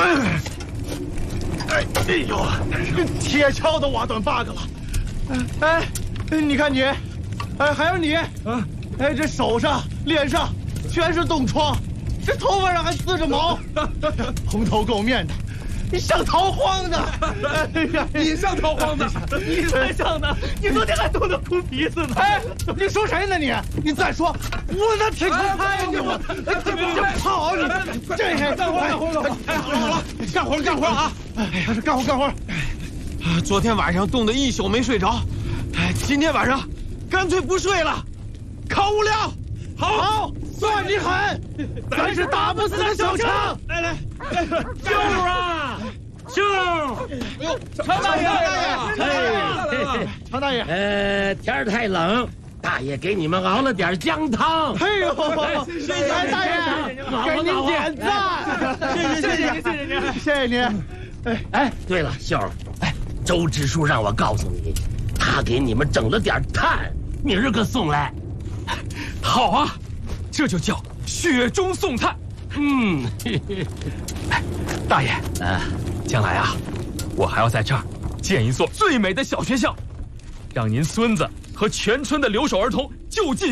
哎呦，铁锹都挖断8个了。哎，你看你，哎，还有你，哎，这手上、脸上全是冻疮，这头发上还滋着毛，蓬头垢面的。 你像逃荒的，哎呀， 你像逃荒的， 你才像呢！你昨天还冻得哭鼻子呢！哎，你说谁呢你？你再说，我拿铁锹拍你我！这跑你！这干活！哎，好了，干活啊！哎呀，干活！哎，昨天晚上冻得一宿没睡着，哎，今天晚上干脆不睡了，烤物料。好，算你狠！咱是打不死的小强！来， 舅啊，舅！ 哎呦，常大爷！哎，常大爷！ 天儿太冷，大爷给你们熬了点姜汤。 哎呦，谢谢大爷，给您点赞！谢谢您！ 哎，对了，秀儿，周支书让我告诉你，他给你们整了点炭，明儿个送来。 好啊，这就叫雪中送炭。大爷，将来啊，我还要在这儿建一所最美的小学校，让您孙子和全村的留守儿童就近。